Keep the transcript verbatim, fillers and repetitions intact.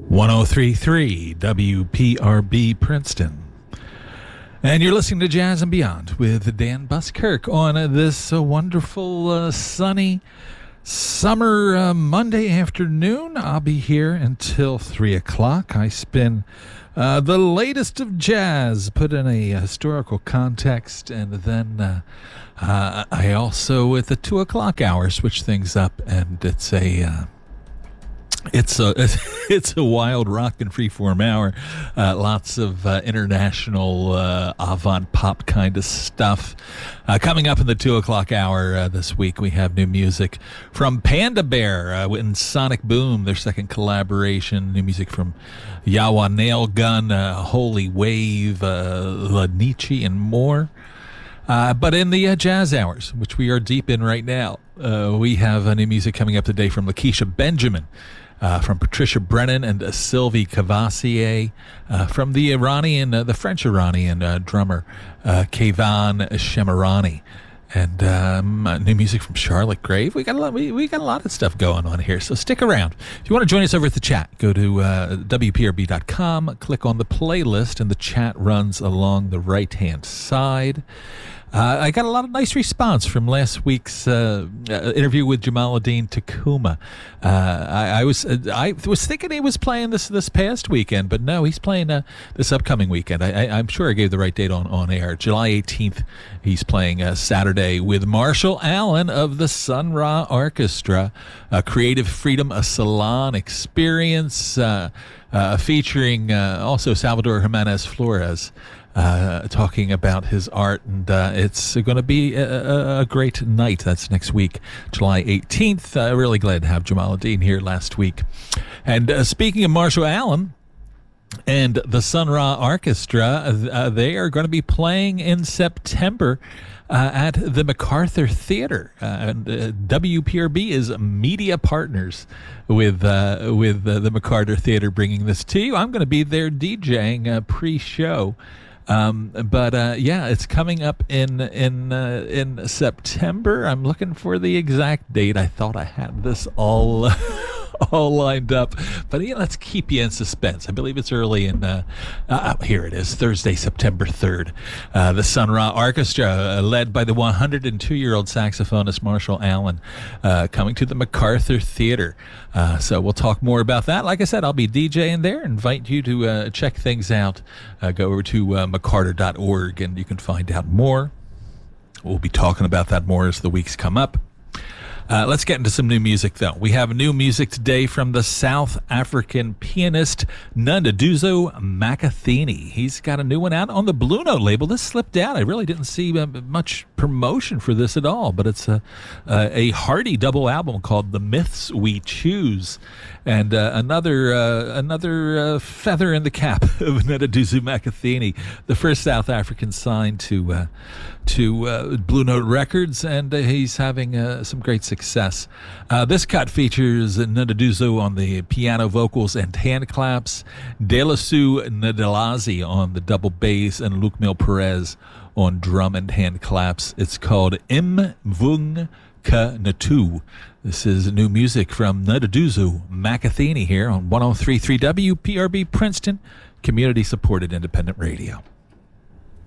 one oh three point three W P R B Princeton. And you're listening to Jazz and Beyond with Dan Buskirk on uh, this uh, wonderful, uh, sunny summer uh, Monday afternoon. I'll be here until three o'clock. I spin uh, the latest of jazz, put in a historical context, and then uh, uh, I also, at the two o'clock hour, switch things up, and it's a... Uh, It's a it's a wild rock and freeform hour. Uh, lots of uh, international uh, avant pop kind of stuff. Uh, coming up in the two o'clock hour uh, this week, we have new music from Panda Bear uh, and Sonic Boom, their second collaboration. New music from Yawa Nailgun, uh, Holy Wave, uh, La Nietzsche, and more. Uh, but in the uh, jazz hours, which we are deep in right now, uh, we have uh, new music coming up today from Lakeisha Benjamin. Uh, from Patricia Brennan and uh, Sylvie Cavassier, uh, from the Iranian, uh, the French Iranian uh, drummer uh, Kayvan Shemirani, and um, uh, new music from Charlotte Grave. We got a lot. We, we got a lot of stuff going on here. So stick around. If you want to join us over at the chat, go to uh, W P R B dot com, click on the playlist, and the chat runs along the right hand side. Uh, I got a lot of nice response from last week's uh, uh, interview with Jamaluddin Takuma. Uh, I, I was uh, I was thinking he was playing this this past weekend, but no, he's playing uh, this upcoming weekend. I, I, I'm sure I gave the right date on, on air. July eighteenth, he's playing uh, Saturday with Marshall Allen of the Sun Ra Orchestra, a Creative Freedom, a Salon experience, uh, uh, featuring uh, also Salvador Jimenez Flores. Uh, talking about his art, and uh, it's going to be a, a, a great night. That's next week, July eighteenth. Uh, really glad to have Jamaluddin here last week. And uh, speaking of Marshall Allen and the Sun Ra Orchestra, uh, they are going to be playing in September uh, at the MacArthur Theater. Uh, and uh, W P R B is media partners with uh, with uh, the MacArthur Theater, bringing this to you. I'm going to be there DJing uh, pre-show. Um, but uh, yeah, it's coming up in in uh, in September. I'm looking for the exact date. I thought I had this all all lined up, but yeah, let's keep you in suspense. I believe it's early in. Uh, uh, here it is, Thursday, September third. Uh, the Sun Ra Orchestra, uh, led by the one hundred two year old saxophonist Marshall Allen, uh, coming to the MacArthur Theater. Uh, so we'll talk more about that. Like I said, I'll be DJing there. Invite you to uh, check things out. Uh, go over to uh, macarthur dot org and you can find out more. We'll be talking about that more as the weeks come up. Uh, let's get into some new music, though. We have new music today from the South African pianist Nduduzo Makathini. He's got a new one out on the Blue Note label. This slipped out. I really didn't see uh, much promotion for this at all, but it's a, uh, a hearty double album called The Myths We Choose. And uh, another uh, another uh, feather in the cap of Nduduzo Makathini, the first South African signed to uh, to uh, Blue Note Records, and uh, he's having uh, some great success. Uh, this cut features Nduduzo on the piano, vocals, and hand claps, Delasu Ndelazi on the double bass, and Lukmil Perez on drum and hand claps. It's called Mvung Ka Natu. This is new music from Nduduzo Makathini here on one oh three point three W P R B Princeton, community-supported independent radio.